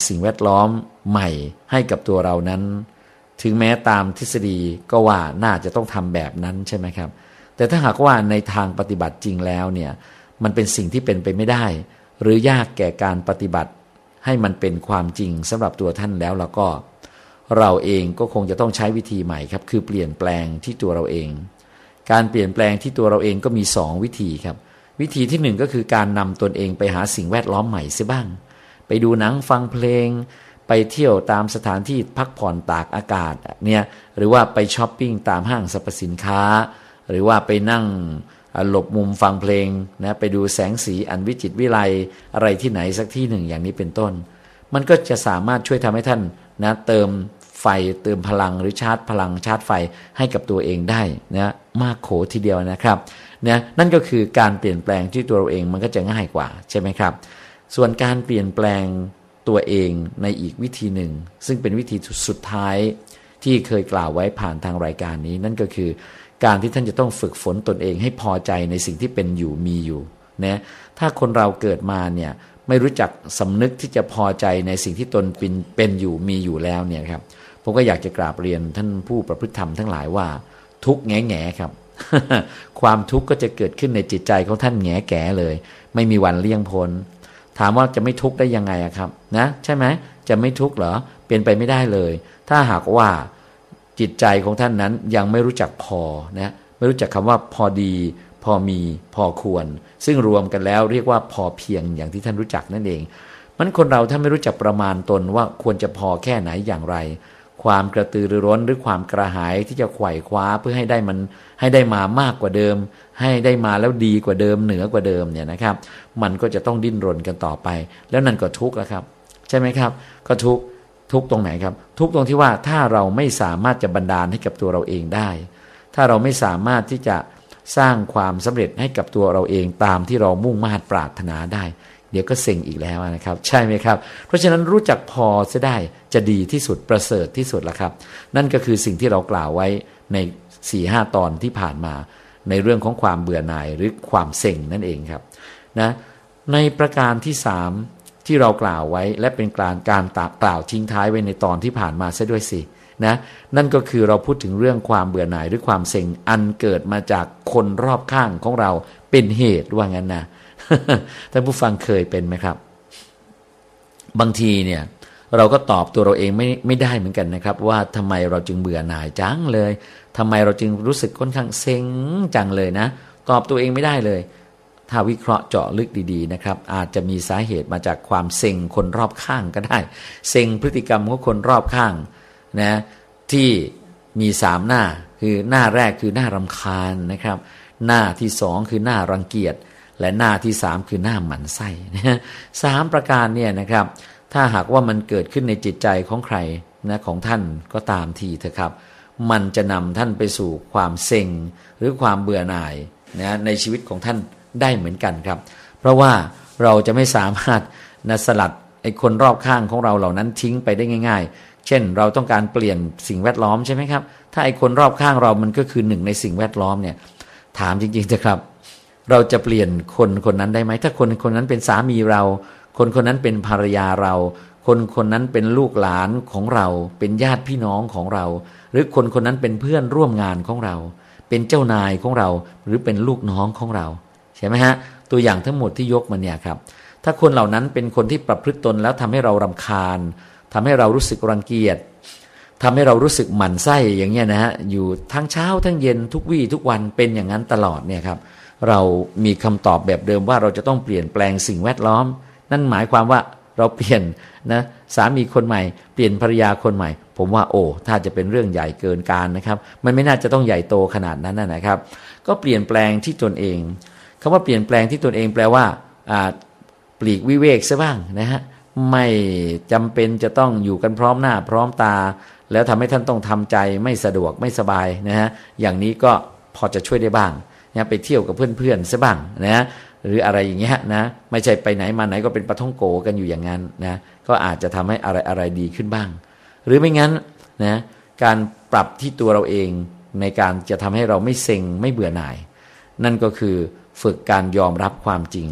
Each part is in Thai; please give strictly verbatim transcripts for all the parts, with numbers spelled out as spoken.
สิ่งแวดล้อมใหม่ให้กับตัวเรานั้นถึงแม้ตามทฤษฎีก็ว่าน่าจะต้องทำแบบนั้นใช่ไหมครับแต่ถ้าหากว่าในทางปฏิบัติจริงแล้วเนี่ยมันเป็นสิ่งที่เป็นไปไม่ได้หรือยากแก่การปฏิบัติให้มันเป็นความจริงสำหรับตัวท่านแล้วแล้วก็เราเองก็คงจะต้องใช้วิธีใหม่ครับคือเปลี่ยนแปลงที่ตัวเราเองการเปลี่ยนแปลงที่ตัวเราเองก็มีสองวิธีครับวิธีที่หนึ่งก็คือการนำตนเองไปหาสิ่งแวดล้อมใหม่เสียบ้างไปดูหนังฟังเพลงไปเที่ยวตามสถานที่พักผ่อนตากอากาศเนี่ยหรือว่าไปช้อปปิ้งตามห้างสรรพสินค้าหรือว่าไปนั่งหลบมุมฟังเพลงนะไปดูแสงสีอันวิจิตรวิไลอะไรที่ไหนสักที่หนึ่งอย่างนี้เป็นต้นมันก็จะสามารถช่วยทำให้ท่านนะเติมไฟเติมพลังหรือชาร์จพลังชาร์จไฟให้กับตัวเองได้นะมากโขทีเดียวนะครับนะนั่นก็คือการเปลี่ยนแปลงที่ตัวเราเองมันก็จะง่ายกว่าใช่ไหมครับส่วนการเปลี่ยนแปลงตัวเองในอีกวิธีหนึ่งซึ่งเป็นวิธีสุดท้ายที่เคยกล่าวไว้ผ่านทางรายการนี้นั่นก็คือการที่ท่านจะต้องฝึกฝนตนเองให้พอใจในสิ่งที่เป็นอยู่มีอยู่นะถ้าคนเราเกิดมาเนี่ยไม่รู้จักสำนึกที่จะพอใจในสิ่งที่ตนเป็นเป็นอยู่มีอยู่แล้วเนี่ยครับผมก็อยากจะกราบเรียนท่านผู้ประพฤติธรรมทั้งหลายว่าทุกข์แง่แง่ครับ ความทุกข์ก็จะเกิดขึ้นในจิตใจของท่านแง่แก่เลยไม่มีวันเลี่ยงพ้นถามว่าจะไม่ทุกข์ได้ยังไงอะครับนะใช่ไหมจะไม่ทุกข์เหรอเป็นไปไม่ได้เลยถ้าหากว่าจิตใจของท่านนั้นยังไม่รู้จักพอนะไม่รู้จักคำว่าพอดีพอมีพอควรซึ่งรวมกันแล้วเรียกว่าพอเพียงอย่างที่ท่านรู้จักนั่นเองมันคนเราถ้าไม่รู้จักประมาณตนว่าควรจะพอแค่ไหนอย่างไรความกระตือรือร้นหรือความกระหายที่จะไขว่คว้าเพื่อให้ได้มันให้ได้มามากกว่าเดิมให้ได้มาแล้วดีกว่าเดิมเหนือกว่าเดิมเนี่ยนะครับมันก็จะต้องดิ้นรนกันต่อไปแล้วนั่นก็ทุกข์แล้วครับใช่ไหมครับก็ทุกข์ทุกข์ตรงไหนครับทุกข์ตรงที่ว่าถ้าเราไม่สามารถจะบันดาลให้กับตัวเราเองได้ถ้าเราไม่สามารถที่จะสร้างความสำเร็จให้กับตัวเราเองตามที่เรามุ่งมา่ปรารถนาได้เดี๋ยวก็เซ็งอีกแล้วนะครับใช่ไหมครับเพราะฉะนั้นรู้จักพอซะได้จะดีที่สุดประเสริฐที่สุดละครับนั่นก็คือสิ่งที่เรากล่าวไว้ใน สี่ห้า ตอนที่ผ่านมาในเรื่องของความเบื่อหน่ายหรือความเซ็งนั่นเองครับนะในประการที่สามที่เรากล่าวไว้และเป็นการการตากล่าวทิ้งท้ายไว้ในตอนที่ผ่านมาซะด้วยสินะนั่นก็คือเราพูดถึงเรื่องความเบื่อหน่ายหรือความเซ็งอันเกิดมาจากคนรอบข้างของเราเป็นเหตุว่างั้นนะท่านผู้ฟังเคยเป็นไหมครับบางทีเนี่ยเราก็ตอบตัวเราเองไม่ไม่ได้เหมือนกันนะครับว่าทำไมเราจึงเบื่อหน่ายจังเลยทำไมเราจึงรู้สึกค่อนข้างเซ็งจังเลยนะตอบตัวเองไม่ได้เลยถ้าวิเคราะห์เจาะลึกดีๆนะครับอาจจะมีสาเหตุมาจากความเซ็งคนรอบข้างก็ได้เซ็งพฤติกรรมของคนรอบข้างนะที่มีสามหน้าคือหน้าแรกคือหน้ารำคาญนะครับหน้าที่สองคือหน้ารังเกียจและหน้าที่สามคือหน้าหมั่นไส้นะสามประการเนี่ยนะครับถ้าหากว่ามันเกิดขึ้นในจิตใจของใครนะของท่านก็ตามทีเถอะครับมันจะนำท่านไปสู่ความเซ็งหรือความเบื่อหน่ายนะในชีวิตของท่านได้เหมือนกันครับเพราะว่าเราจะไม่สามารถนะสลัดไอ้คนรอบข้างของเราเหล่านั้นทิ้งไปได้ง่ายๆเช่นเราต้องการเปลี่ยนสิ่งแวดล้อมใช่ไหมครับถ้าไอ้คนรอบข้างเรามันก็คือหนึ่งในสิ่งแวดล้อมเนี่ยถามจริงๆเถอะครับเราจะเปลี่ยนคนคนนั้นได้ไหมถ้าคนคนนั้นเป็นสามีเราคนคนนั้นเป็นภรรยาเราคนคนนั้นเป็นลูกหลานของเราเป็นญาติพี่น้องของเราหรือคนคนนั้นเป็นเพื่อนร่วมงานของเราเป็นเจ้านายของเราหรือเป็นลูกน้องของเราใช่ไหมฮะตัวอย่างทั้งหมดที่ยกมาเนี่ยครับถ้าคนเหล่านั้นเป็นคนที่ประพฤติตนแล้วทำให้เรารำคาญทำให้เรารู้สึกรังเกียจทำให้เรารู้สึกหมั่นไส้อย่างเงี้ยนะฮะอยู่ทั้งเช้าทั้งเย็นทุกวี่ทุกวันเป็นอย่างนั้นตลอดเนี่ยครับเรามีคำตอบแบบเดิมว่าเราจะต้องเปลี่ยนแปลงสิ่งแวดล้อมนั่นหมายความว่าเราเปลี่ยนนะสามีคนใหม่เปลี่ยนภรรยาคนใหม่ผมว่าโอ้ถ้าจะเป็นเรื่องใหญ่เกินการนะครับมันไม่น่าจะต้องใหญ่โตขนาดนั้นนะครับก็เปลี่ยนแปลงที่ตนเองคำว่าเปลี่ยนแปลงที่ตนเองแปลว่าปลีกวิเวกซะบ้างนะฮะไม่จำเป็นจะต้องอยู่กันพร้อมหน้าพร้อมตาแล้วทำให้ท่านต้องทำใจไม่สะดวกไม่สบายนะฮะอย่างนี้ก็พอจะช่วยได้บ้างนะไปเที่ยวกับเพื่อนๆซะบ้างนะหรืออะไรอย่างเงี้ยนะไม่ใช่ไปไหนมาไหนก็เป็นปะท่องโกกันอยู่อย่างนั้นนะก็อาจจะทำให้อะไรอะไรดีขึ้นบ้างหรือไม่งั้นนะการปรับที่ตัวเราเองในการจะทำให้เราไม่เซ็งไม่เบื่อหน่ายนั่นก็คือฝึกการยอมรับความจริง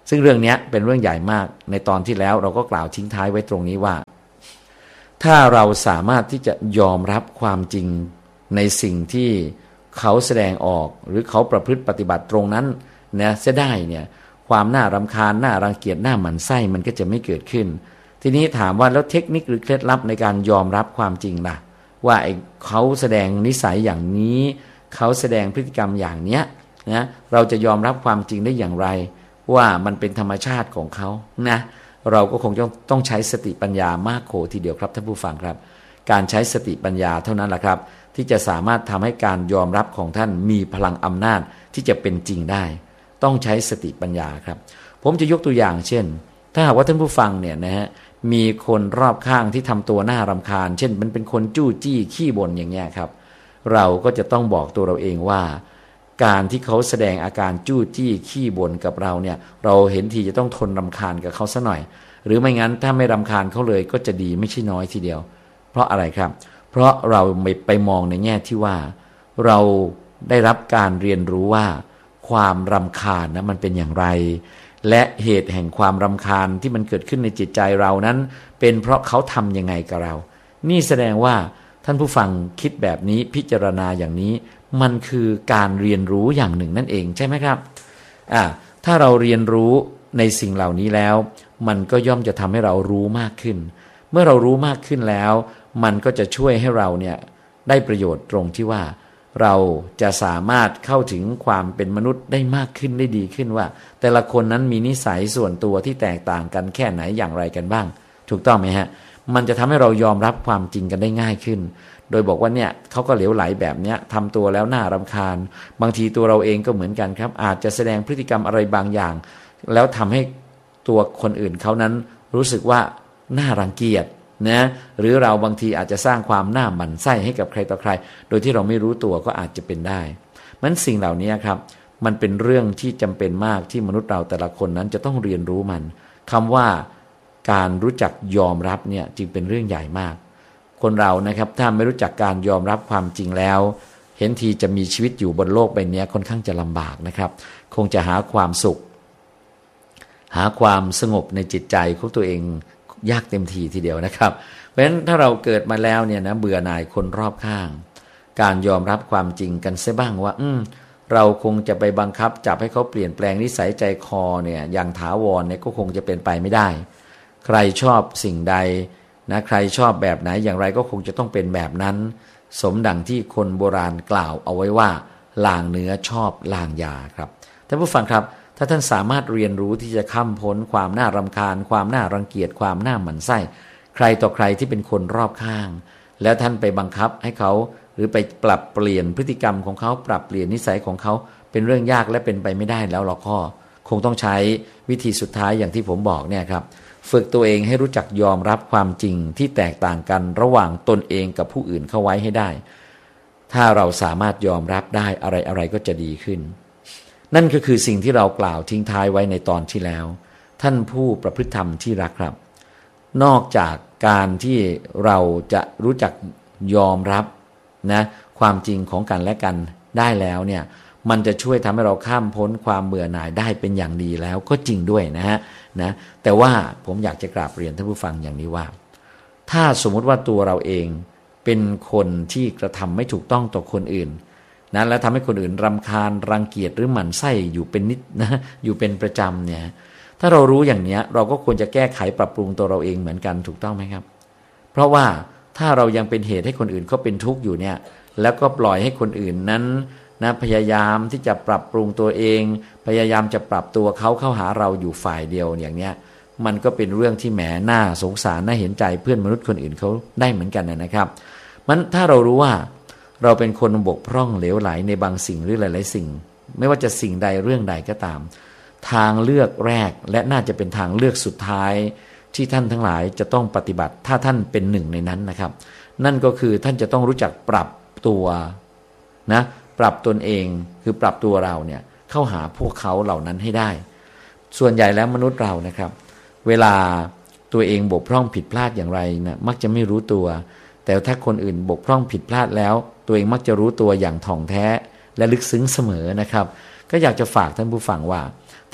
ซึ่งเรื่องนี้เป็นเรื่องใหญ่มากในตอนที่แล้วเราก็กล่าวทิ้งท้ายไว้ตรงนี้ว่าถ้าเราสามารถที่จะยอมรับความจริงในสิ่งที่เขาแสดงออกหรือเขาประพฤติปฏิบัติตรงนั้นนะเสียได้เนี่ยความน่ารำคาญน่ารังเกียจน่าหมั่นไส้มันก็จะไม่เกิดขึ้นทีนี้ถามว่าแล้วเทคนิคหรือเคล็ดลับในการยอมรับความจริงล่ะว่าไอ้เขาแสดงนิสัยอย่างนี้เขาแสดงพฤติกรรมอย่างเนี้ยนะเราจะยอมรับความจริงได้อย่างไรว่ามันเป็นธรรมชาติของเขานะเราก็คงต้องต้องใช้สติปัญญามากโขทีเดียวครับท่านผู้ฟังครับการใช้สติปัญญาเท่านั้นแหละครับที่จะสามารถทำให้การยอมรับของท่านมีพลังอำนาจที่จะเป็นจริงได้ต้องใช้สติปัญญาครับผมจะยกตัวอย่างเช่นถ้าหากว่าท่านผู้ฟังเนี่ยนะฮะมีคนรอบข้างที่ทำตัวน่ารำคาญเช่นมันเป็นคนจู้จี้ขี้บ่นอย่างเงี้ยครับเราก็จะต้องบอกตัวเราเองว่าการที่เขาแสดงอาการจู้จี้ขี้บ่นกับเราเนี่ยเราเห็นทีจะต้องทนรำคาญกับเขาซะหน่อยหรือไม่งั้นถ้าไม่รำคาญเขาเลยก็จะดีไม่ใช่น้อยทีเดียวเพราะอะไรครับเพราะเราไม่ไปมองในแง่ที่ว่าเราได้รับการเรียนรู้ว่าความรำคาญนะมันเป็นอย่างไรและเหตุแห่งความรำคาญที่มันเกิดขึ้นในจิตใจเรานั้นเป็นเพราะเขาทำยังไงกับเรานี่แสดงว่าท่านผู้ฟังคิดแบบนี้พิจารณาอย่างนี้มันคือการเรียนรู้อย่างหนึ่งนั่นเองใช่ไหมครับอ่าถ้าเราเรียนรู้ในสิ่งเหล่านี้แล้วมันก็ย่อมจะทำให้เรารู้มากขึ้นเมื่อเรารู้มากขึ้นแล้วมันก็จะช่วยให้เราเนี่ยได้ประโยชน์ตรงที่ว่าเราจะสามารถเข้าถึงความเป็นมนุษย์ได้มากขึ้นได้ดีขึ้นว่าแต่ละคนนั้นมีนิสัยส่วนตัวที่แตกต่างกันแค่ไหนอย่างไรกันบ้างถูกต้องไหมฮะมันจะทำให้เรายอมรับความจริงกันได้ง่ายขึ้นโดยบอกว่าเนี่ยเขาก็เหลวไหลแบบเนี้ยทำตัวแล้วน่ารำคาญบางทีตัวเราเองก็เหมือนกันครับอาจจะแสดงพฤติกรรมอะไรบางอย่างแล้วทำให้ตัวคนอื่นเขานั้นรู้สึกว่าน่ารังเกียจนะหรือเราบางทีอาจจะสร้างความน่าหมั่นไส้ให้กับใครต่อใครโดยที่เราไม่รู้ตัวก็อาจจะเป็นได้มันสิ่งเหล่านี้ครับมันเป็นเรื่องที่จำเป็นมากที่มนุษย์เราแต่ละคนนั้นจะต้องเรียนรู้มันคำว่าการรู้จักยอมรับเนี่ยจึงเป็นเรื่องใหญ่มากคนเรานะครับถ้าไม่รู้จักการยอมรับความจริงแล้วเห็นทีจะมีชีวิตอยู่บนโลกใบนี้ค่อนข้างจะลำบากนะครับคงจะหาความสุขหาความสงบในจิตใจของตัวเองยากเต็มทีทีเดียวนะครับเพราะฉะนั้นถ้าเราเกิดมาแล้วเนี่ยนะเบื่อหน่ายคนรอบข้างการยอมรับความจริงกันเสียบ้างว่าอืมเราคงจะไปบังคับจับให้เขาเปลี่ยนแปลงนิสัยใจคอเนี่ยอย่างถาวรเนี่ยก็คงจะเป็นไปไม่ได้ใครชอบสิ่งใดนะใครชอบแบบไหนอย่างไรก็คงจะต้องเป็นแบบนั้นสมดังที่คนโบราณกล่าวเอาไว้ว่าลางเนื้อชอบลางยาครับท่านผู้ฟังครับถ้าท่านสามารถเรียนรู้ที่จะข้ามพ้นความน่ารำคาญความน่ารังเกียจความน่าหมั่นไส้ใครต่อใครที่เป็นคนรอบข้างแล้วท่านไปบังคับให้เขาหรือไปปรับเปลี่ยนพฤติกรรมของเขาปรับเปลี่ยนนิสัยของเขาเป็นเรื่องยากและเป็นไปไม่ได้แล้วเราก็คงต้องใช้วิธีสุดท้ายอย่างที่ผมบอกเนี่ยครับฝึกตัวเองให้รู้จักยอมรับความจริงที่แตกต่างกันระหว่างตนเองกับผู้อื่นเข้าไว้ให้ได้ถ้าเราสามารถยอมรับได้อะไรอะไรก็จะดีขึ้นนั่นก็คือสิ่งที่เรากล่าวทิ้งท้ายไว้ในตอนที่แล้วท่านผู้ประพฤติธรรมที่รักครับนอกจากการที่เราจะรู้จักยอมรับนะความจริงของกันและกันได้แล้วเนี่ยมันจะช่วยทำให้เราข้ามพ้นความเบื่อหน่ายได้เป็นอย่างดีแล้วก็จริงด้วยนะฮะนะแต่ว่าผมอยากจะกราบเรียนท่านผู้ฟังอย่างนี้ว่าถ้าสมมุติว่าตัวเราเองเป็นคนที่กระทำไม่ถูกต้องต่อคนอื่นนะและทำให้คนอื่นรำคาญรังเกียจหรือหมั่นไส้อยู่เป็นนิดนะอยู่เป็นประจำเนี่ยถ้าเรารู้อย่างนี้เราก็ควรจะแก้ไขปรับปรุงตัวเราเองเหมือนกันถูกต้องไหมครับเพราะว่าถ้าเรายังเป็นเหตุให้คนอื่นเขาเป็นทุกข์อยู่เนี่ยแล้วก็ปล่อยให้คนอื่นนั้นนะพยายามที่จะปรับปรุงตัวเองพยายามจะปรับตัวเขาเข้าหาเราอยู่ฝ่ายเดียวอย่างเนี้ยมันก็เป็นเรื่องที่แหมน่าสงสารน่าเห็นใจเพื่อนมนุษย์คนอื่นเขาได้เหมือนกันนะครับมันถ้าเรารู้ว่าเราเป็นคนบกพร่องเหลวไหลในบางสิ่งหรือหลายๆสิ่งไม่ว่าจะสิ่งใดเรื่องใดก็ตามทางเลือกแรกและน่าจะเป็นทางเลือกสุดท้ายที่ท่านทั้งหลายจะต้องปฏิบัติถ้าท่านเป็นหนึ่งในนั้นนะครับนั่นก็คือท่านจะต้องรู้จักปรับตัวนะปรับตนเองคือปรับตัวเราเนี่ยเข้าหาพวกเขาเหล่านั้นให้ได้ส่วนใหญ่แล้วมนุษย์เรานะครับเวลาตัวเองบกพร่องผิดพลาดอย่างไรนะมักจะไม่รู้ตัวแต่ถ้าคนอื่นบกพร่องผิดพลาดแล้วตัวเองมักจะรู้ตัวอย่างถ่องแท้และลึกซึ้งเสมอนะครับก็อยากจะฝากท่านผู้ฟังว่า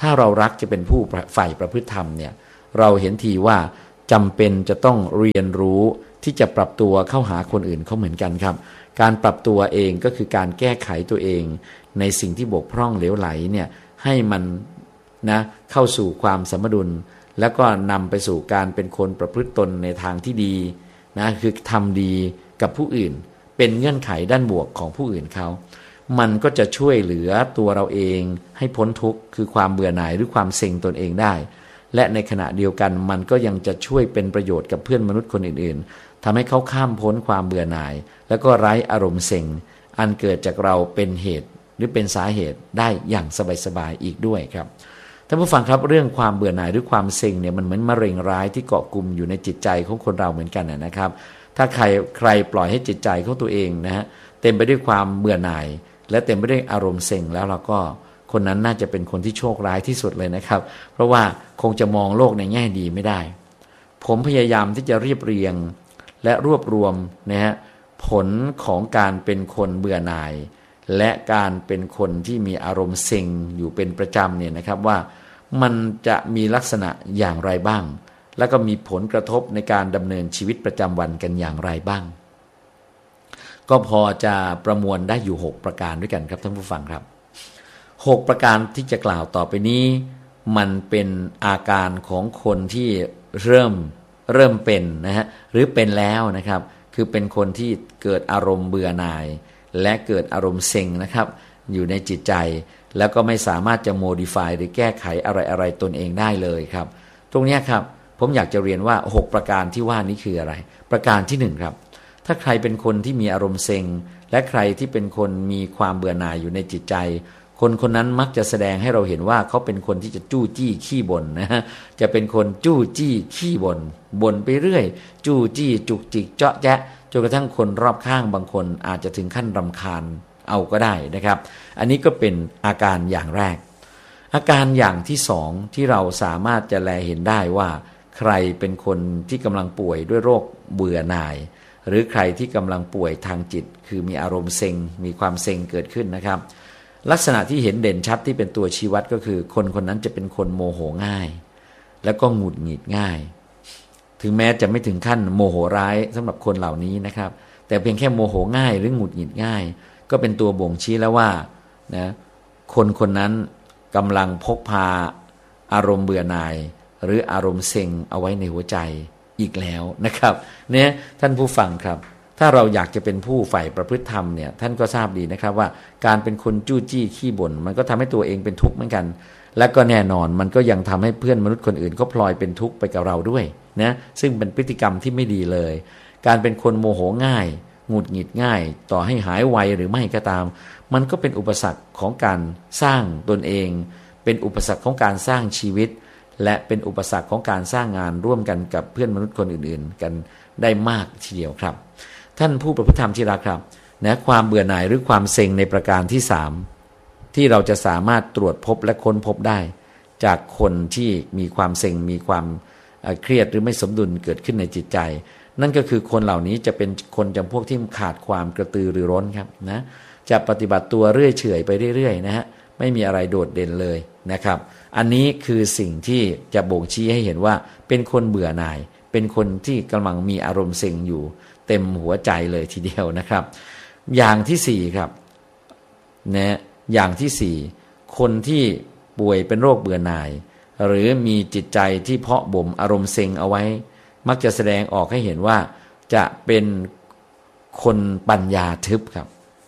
ถ้าเรารักจะเป็นผู้ใฝ่ประพฤติธรรมเนี่ยเราเห็นทีว่าจำเป็นจะต้องเรียนรู้ที่จะปรับตัวเข้าหาคนอื่นเขาเหมือนกันครับการปรับตัวเองก็คือการแก้ไขตัวเองในสิ่งที่บกพร่องเหลวไหลเนี่ยให้มันนะเข้าสู่ความสมดุลแล้วก็นำไปสู่การเป็นคนประพฤติตนในทางที่ดีนะคือทำดีกับผู้อื่นเป็นเงื่อนไขด้านบวกของผู้อื่นเขามันก็จะช่วยเหลือตัวเราเองให้พ้นทุกข์คือความเบื่อหน่ายหรือความเซ็งตนเองได้และในขณะเดียวกันมันก็ยังจะช่วยเป็นประโยชน์กับเพื่อนมนุษย์คนอื่นๆทำให้เขาข้ามพ้นความเบื่อหน่ายแล้วก็ไร้อารมณ์เซ็งอันเกิดจากเราเป็นเหตุหรือเป็นสาเหตุได้อย่างสบายๆอีกด้วยครับท่านผู้ฟังครับเรื่องความเบื่อหน่ายหรือความเซ็งเนี่ยมันเหมือนมะเร็งร้ายที่เกาะกลุ่มอยู่ในจิตใจของคนเราเหมือนกันนะครับถ้าใครใครปล่อยให้จิตใจของตัวเองนะฮะเต็มไปด้วยความเบื่อหน่ายและเต็มไปด้วยอารมณ์เซ็งแล้วเราก็คนนั้นน่าจะเป็นคนที่โชคร้ายที่สุดเลยนะครับเพราะว่าคงจะมองโลกในแง่ดีไม่ได้ผมพยายามที่จะเรียบเรียงและรวบรวมนะฮะผลของการเป็นคนเบื่อหน่ายและการเป็นคนที่มีอารมณ์เซ็งอยู่เป็นประจำเนี่ยนะครับว่ามันจะมีลักษณะอย่างไรบ้างแล้วก็มีผลกระทบในการดำเนินชีวิตประจำวันกันอย่างไรบ้างก็พอจะประมวลได้อยู่หกประการด้วยกันครับท่านผู้ฟังครับหกประการที่จะกล่าวต่อไปนี้มันเป็นอาการของคนที่เริ่มเริ่มเป็นนะฮะหรือเป็นแล้วนะครับคือเป็นคนที่เกิดอารมณ์เบื่อหน่ายและเกิดอารมณ์เซ็งนะครับอยู่ในจิตใจแล้วก็ไม่สามารถจะ modify หรือแก้ไขอะไรๆตนเองได้เลยครับตรงนี้ครับผมอยากจะเรียนว่าหกประการที่ว่านี้คืออะไรประการที่หนึ่งครับถ้าใครเป็นคนที่มีอารมณ์เซ็งและใครที่เป็นคนมีความเบื่อหน่ายอยู่ในจิตใจคนคนนั้นมักจะแสดงให้เราเห็นว่าเขาเป็นคนที่จะจู้จี้ขี้บ่นนะฮะจะเป็นคนจู้จี้ขี้บ่นบ่นไปเรื่อยจู้จี้จุกจิกเจาะแจ๊ะจนกระทั่งคนรอบข้างบางคนอาจจะถึงขั้นรำคาญเอาก็ได้นะครับอันนี้ก็เป็นอาการอย่างแรกอาการอย่างที่สองที่เราสามารถจะแลเห็นได้ว่าใครเป็นคนที่กำลังป่วยด้วยโรคเบื่อหน่ายหรือใครที่กำลังป่วยทางจิตคือมีอารมณ์เซ็งมีความเซ็งเกิดขึ้นนะครับลักษณะที่เห็นเด่นชัดที่เป็นตัวชี้วัดก็คือคนคนนั้นจะเป็นคนโมโหง่ายแล้วก็หงุดหงิดง่ายถึงแม้จะไม่ถึงขั้นโมโหร้ายสำหรับคนเหล่านี้นะครับแต่เพียงแค่โมโหง่ายหรือหงุดหงิดง่ายก็เป็นตัวบ่งชี้แล้วว่านะคนคนนั้นกำลังพกพาอารมณ์เบื่อหน่ายหรืออารมณ์เซ็งเอาไว้ในหัวใจอีกแล้วนะครับเนี่ยท่านผู้ฟังครับถ้าเราอยากจะเป็นผู้ใฝ่ประพฤติธรรมเนี่ยท่านก็ทราบดีนะครับว่าการเป็นคนจู้จี้ขี้บ่นมันก็ทำให้ตัวเองเป็นทุกข์เหมือนกันและก็แน่นอนมันก็ยังทำให้เพื่อนมนุษย์คนอื่นก็พลอยเป็นทุกข์ไปกับเราด้วยนะซึ่งเป็นพฤติกรรมที่ไม่ดีเลยการเป็นคนโมโหง่ายหงุดหงิดง่ายต่อให้หายไวหรือไม่ก็ตามมันก็เป็นอุปสรรคของการสร้างตนเองเป็นอุปสรรคของการสร้างชีวิตและเป็นอุปสรรคของการสร้างงานร่วมกันกับเพื่อนมนุษย์คนอื่นๆกันได้มากทีเดียวครับท่านผู้ประพฤติธรรมที่รักครับนะความเบื่อหน่ายหรือความเซ็งในประการที่สามที่เราจะสามารถตรวจพบและค้นพบได้จากคนที่มีความเซ็งมีความเครียดหรือไม่สมดุลเกิดขึ้นในจิตใจนั่นก็คือคนเหล่านี้จะเป็นคนจำพวกที่ขาดความกระตือรือร้นครับนะจะปฏิบัติตัวเรื่อยเฉยไปเรื่อยๆนะฮะไม่มีอะไรโดดเด่นเลยนะครับอันนี้คือสิ่งที่จะบ่งชี้ให้เห็นว่าเป็นคนเบื่อหน่ายเป็นคนที่กำลังมีอารมณ์เซ็งอยู่เต็มหัวใจเลยทีเดียวนะครับอย่างที่สี่ครับนะอย่างที่สี่คนที่ป่วยเป็นโรคเบื่อหน่ายหรือมีจิตใจที่เพาะบ่มอารมณ์เซ็งเอาไว้มักจะแสดงออกให้เห็นว่าจะเป็นคนปัญญาทึบครับ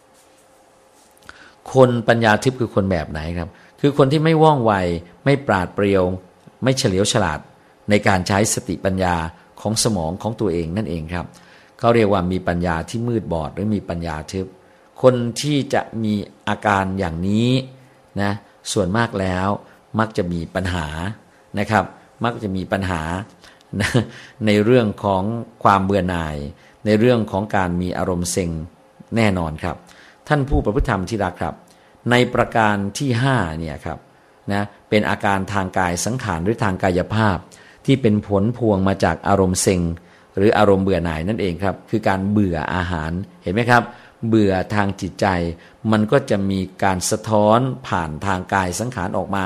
คนปัญญาทึบคือคนแบบไหนครับคือคนที่ไม่ว่องไวไม่ปราดเปรียวไม่เฉลียวฉลาดในการใช้สติปัญญาของสมองของตัวเองนั่นเองครับเขาเรียกว่ามีปัญญาที่มืดบอดหรือมีปัญญาทึบคนที่จะมีอาการอย่างนี้นะส่วนมากแล้วมักจะมีปัญหานะครับมักจะมีปัญหาในเรื่องของความเบื่อหน่ายในเรื่องของการมีอารมณ์เซ็งแน่นอนครับท่านผู้ประพฤติธรรมที่รักครับในประการที่ห้าเนี่ยครับนะเป็นอาการทางกายสังขารหรือทางกายภาพที่เป็นผลพวงมาจากอารมณ์เซ็งหรืออารมณ์เบื่อหน่ายนั่นเองครับคือการเบื่ออาหารเห็นไหมครับเบื่อทางจิตใจมันก็จะมีการสะท้อนผ่านทางกายสังขารออกมา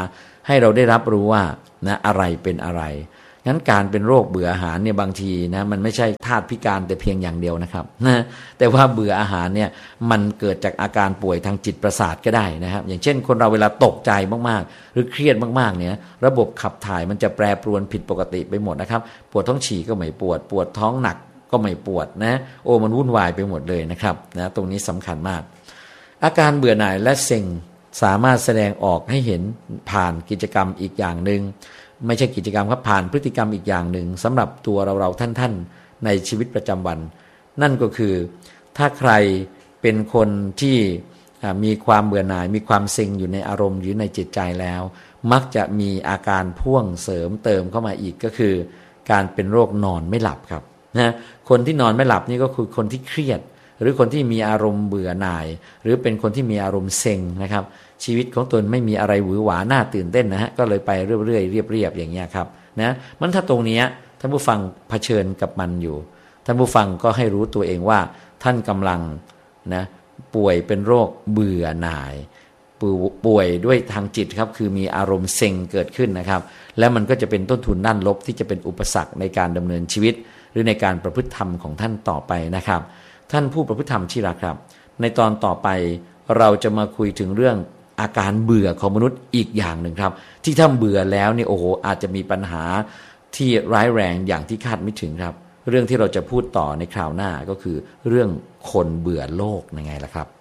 ให้เราได้รับรู้ว่านะอะไรเป็นอะไรงั้นการเป็นโรคเบื่ออาหารเนี่ยบางทีนะมันไม่ใช่ธาตุพิการแต่เพียงอย่างเดียวนะครับนะแต่ว่าเบื่ออาหารเนี่ยมันเกิดจากอาการป่วยทางจิตประสาทก็ได้นะครับอย่างเช่นคนเราเวลาตกใจมากๆหรือเครียดมากๆเนี่ยระบบขับถ่ายมันจะแปรปรวนผิดปกติไปหมดนะครับปวดท้องฉี่ก็ไม่ปวดปวดท้องหนักก็ไม่ปวดนะโอ้มันวุ่นวายไปหมดเลยนะครับนะตรงนี้สำคัญมากอาการเบื่อหน่ายและเซ็งสามารถแสดงออกให้เห็นผ่านกิจกรรมอีกอย่างหนึ่งไม่ใช่กิจกรรมครับผ่านพฤติกรรมอีกอย่างหนึ่งสำหรับตัวเราเราท่านๆในชีวิตประจำวันนั่นก็คือถ้าใครเป็นคนที่มีความเบื่อหน่ายมีความเซ็งอยู่ในอารมณ์หรือในจิตใจแล้วมักจะมีอาการพ่วงเสริมเติมเข้ามาอีกก็คือการเป็นโรคนอนไม่หลับครับนะคนที่นอนไม่หลับนี่ก็คือคนที่เครียดหรือคนที่มีอารมณ์เบื่อหน่ายหรือเป็นคนที่มีอารมณ์เซ็งนะครับชีวิตของตนไม่มีอะไรหวือหวาน่าตื่นเต้นนะฮะก็เลยไปเรื่อยๆเรียบๆอย่างเงี้ยครับนะมันถ้าตรงนี้ท่านผู้ฟังเผชิญกับมันอยู่ท่านผู้ฟังก็ให้รู้ตัวเองว่าท่านกำลังนะป่วยเป็นโรคเบื่อหน่ายป่วยด้วยทางจิตครับคือมีอารมณ์เซ็งเกิดขึ้นนะครับแล้วมันก็จะเป็นต้นทุนด้านลบที่จะเป็นอุปสรรคในการดำเนินชีวิตหรือในการประพฤติธรรมของท่านต่อไปนะครับท่านผู้ประพฤติธรรมที่รักครับในตอนต่อไปเราจะมาคุยถึงเรื่องอาการเบื่อของมนุษย์อีกอย่างหนึ่งครับที่ถ้าเบื่อแล้วเนี่ยโอ้โหอาจจะมีปัญหาที่ร้ายแรงอย่างที่คาดไม่ถึงครับเรื่องที่เราจะพูดต่อในคราวหน้าก็คือเรื่องคนเบื่อโลกยังไงล่ะครับ